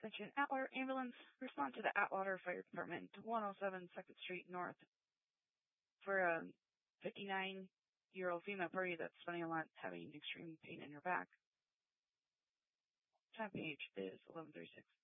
Attention Atwater Ambulance, respond to the Atwater Fire Department, 107 2nd Street North, for a 59-year-old female party that's spending a lot having extreme pain in her back. Time page is 11:36.